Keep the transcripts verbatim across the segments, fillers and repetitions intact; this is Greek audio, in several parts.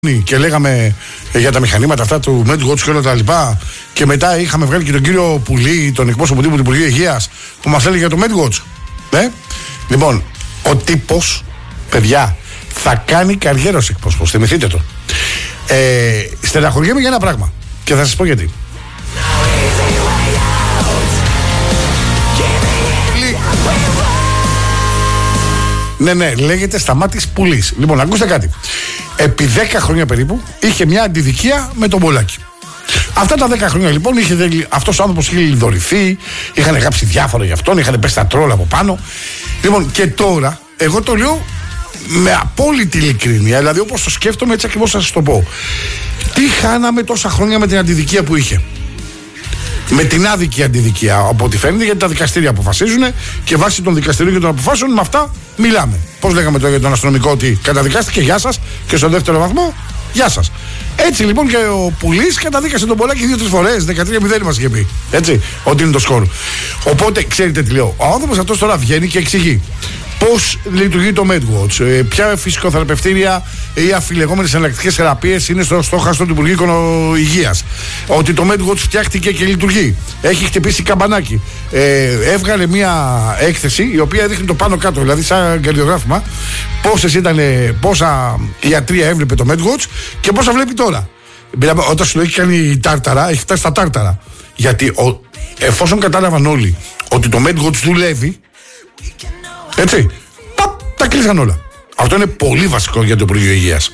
και λέγαμε για τα μηχανήματα αυτά του MedWatch και όλα τα λοιπά. Και μετά είχαμε βγάλει και τον κύριο Πουλή, τον εκπρόσωπο τύπου του Υπουργείου Υγείας, που μας έλεγε για το MedWatch. Ναι. Λοιπόν, ο τύπος, παιδιά, θα κάνει καριέρα ως εκπρόσωπος. Θυμηθείτε το. Ε, στεναχωριέμαι για ένα πράγμα. Και θα σας πω γιατί. Ναι, ναι, λέγεται Σταμάτης Πουλής. Λοιπόν, ακούστε κάτι. Επί δέκα χρόνια περίπου είχε μια αντιδικία με τον Πολάκη. Αυτά τα δέκα χρόνια λοιπόν είχε, αυτός ο άνθρωπος είχε λιδωρηθεί, είχαν γράψει διάφορα για αυτόν, είχαν πέσει τα τρόλ από πάνω. Λοιπόν, και τώρα, εγώ το λέω με απόλυτη ειλικρίνεια, δηλαδή όπως το σκέφτομαι, έτσι ακριβώς θα σας το πω. Τι χάναμε τόσα χρόνια με την αντιδικία που είχε? Με την άδικη αντιδικία, από ό,τι φαίνεται, γιατί τα δικαστήρια αποφασίζουν και βάσει των δικαστηρίων και των αποφάσεων με αυτά μιλάμε. Πώς λέγαμε τώρα για τον αστυνομικό, ότι καταδικάστηκε, γεια σας, και στο δεύτερο βαθμό, γεια σας. Έτσι λοιπόν και ο Πουλής καταδίκασε τον Πολάκη δύο-τρεις φορές, δεκατρία μηδέν μας είχε πει. Έτσι, ότι είναι το σκορ. Οπότε, ξέρετε τι λέω, ο άνθρωπος αυτός τώρα βγαίνει και εξηγεί πώς λειτουργεί το MedWatch, ε, ποια φυσικοθεραπευτήρια ή αφιλεγόμενες εναλλακτικές θεραπείες είναι στο στόχαστρο του Υπουργείου Υγείας. Ότι το MedWatch φτιάχτηκε και λειτουργεί. Έχει χτυπήσει καμπανάκι. Ε, έβγαλε μια έκθεση η οποία δείχνει το πάνω κάτω, δηλαδή σαν καρδιογράφημα, πόσες ήταν, πόσα ιατρία έβλεπε το MedWatch και πόσα βλέπει τώρα. Όταν σου έχει κάνει τάρταρα, έχει φτάσει στα τάρταρα. Γιατί ο, εφόσον κατάλαβαν όλοι ότι το MedWatch δουλεύει, έτσι, παπ, τα κλείσαν όλα. Αυτό είναι πολύ βασικό για το Υπουργείο Υγείας.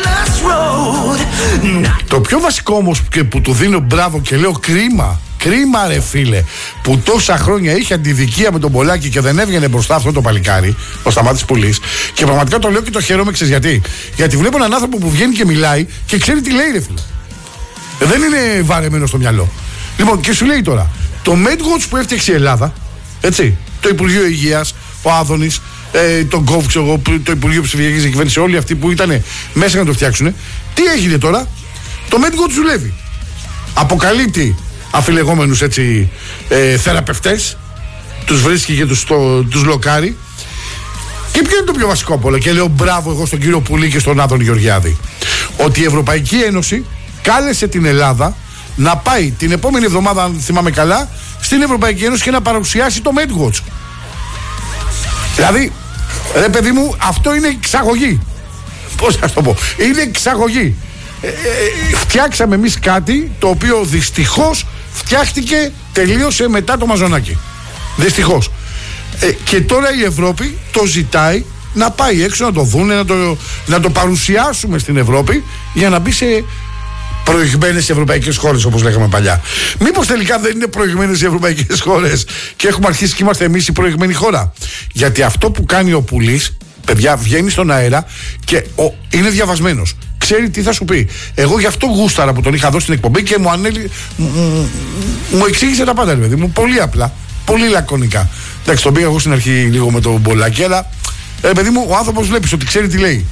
Το πιο βασικό όμως και που του δίνω μπράβο και λέω κρίμα, κρίμα ρε φίλε, που τόσα χρόνια είχε αντιδικία με τον Πολάκη και δεν έβγαινε μπροστά αυτό το παλικάρι, ο Σταμάτης Πουλής, και πραγματικά το λέω και το χαίρομαι, ξέρεις γιατί? Γιατί βλέπω έναν άνθρωπο που βγαίνει και μιλάει και ξέρει τι λέει ρε φίλε. Δεν είναι βαρεμένο στο μυαλό. Λοιπόν, και σου λέει τώρα, το MedWatch που έφτιαξε η Ελλάδα, έτσι, το Υπουργείο Υγείας, ο Άδωνης, ε, το γκοβ, ξέρω, το Υπουργείο Ψηφιακής Διακυβέρνησης, όλοι αυτοί που ήταν μέσα να το φτιάξουν, τι έγινε τώρα? Το MedWatch δουλεύει. Αποκαλύπτει αφιλεγόμενους έτσι ε, θεραπευτές, τους βρίσκει και τους, το, τους λοκάρει. Και ποιο είναι το πιο βασικό από όλα? Και λέω μπράβο εγώ στον κύριο Πουλή και στον Άδωνη Γεωργιάδη, ότι η Ευρωπαϊκή Ένωση κάλεσε την Ελλάδα να πάει την επόμενη εβδομάδα, αν θυμάμαι καλά, στην Ευρωπαϊκή Ένωση και να παρουσιάσει το MedWatch. Δηλαδή, ρε παιδί μου, αυτό είναι εξαγωγή. Πώς θα το πω? Είναι εξαγωγή. Ε, ε, φτιάξαμε εμείς κάτι το οποίο δυστυχώς φτιάχτηκε, τελείωσε μετά το μαζονάκι. Δυστυχώς. Ε, και τώρα η Ευρώπη το ζητάει να πάει έξω να το δούνε, να το, να το παρουσιάσουμε στην Ευρώπη για να μπει σε προηγμένες ευρωπαϊκές χώρες, όπως λέγαμε παλιά. Μήπως τελικά δεν είναι προηγμένες οι ευρωπαϊκές χώρες και έχουμε αρχίσει και είμαστε εμείς η προηγμένη χώρα? Γιατί αυτό που κάνει ο Πουλής, παιδιά, βγαίνει στον αέρα και ο, είναι διαβασμένος. Ξέρει τι θα σου πει. Εγώ γι' αυτό γούσταρα που τον είχα δώσει στην εκπομπή και μου ανέλη, μου, μου εξήγησε τα πάντα, δηλαδή μου, πολύ απλά, πολύ λακωνικά. Εντάξει, τον πήγα εγώ στην αρχή λίγο με τον Πολάκη, αλλά ε, παιδί μου, ο άνθρωπος βλέπεις ότι ξέρει τι λέει.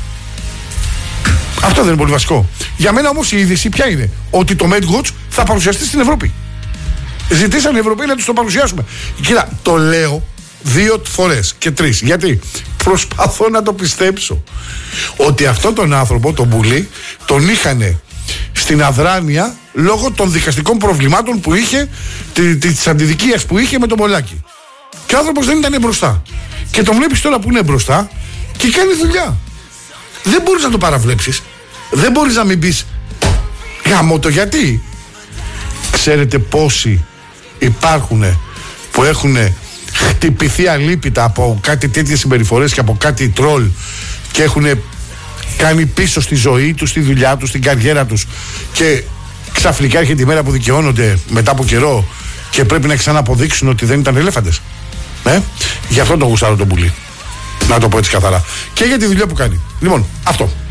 Αυτό δεν είναι πολύ βασικό? Για μένα όμως η είδηση ποια είναι? Ότι το MedWatch θα παρουσιαστεί στην Ευρώπη. Ζητήσαν οι Ευρωπαίοι να τους το παρουσιάσουμε. Κοίτα, το λέω δύο φορές και τρεις. Γιατί? Προσπαθώ να το πιστέψω ότι αυτόν τον άνθρωπο, τον Πουλή, τον είχανε στην αδράνεια λόγω των δικαστικών προβλημάτων που είχε, της αντιδικίας που είχε με τον Πολάκη. Και ο άνθρωπος δεν ήταν μπροστά. Και τον βλέπεις τώρα που είναι μπροστά και κάνει δουλειά. Δεν μπορείς να το παραβλέψεις. Δεν μπορείς να μην πεις γαμώ το γιατί. Ξέρετε πόσοι υπάρχουν που έχουν χτυπηθεί αλίπητα από κάτι τέτοιες συμπεριφορές και από κάτι τρόλ και έχουν κάνει πίσω στη ζωή τους, στη δουλειά τους, στην καριέρα τους, και ξαφνικά έρχεται η μέρα που δικαιώνονται μετά από καιρό και πρέπει να ξαναποδείξουν ότι δεν ήταν ελέφαντες. Ε? Γι' αυτό το γουστάρω τον Πουλή. Να το πω έτσι καθαρά. Και για τη δουλειά που κάνει. Λοιπόν, αυτό.